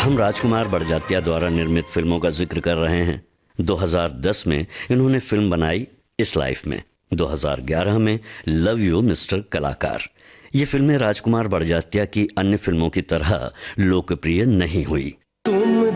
हम राजकुमार बड़जात्या द्वारा निर्मित फिल्मों का जिक्र कर रहे हैं। 2010 में इन्होंने फिल्म बनाई इस लाइफ में, 2011 में लव यू मिस्टर कलाकार। ये फिल्में राजकुमार बड़जात्या की अन्य फिल्मों की तरह लोकप्रिय नहीं हुई।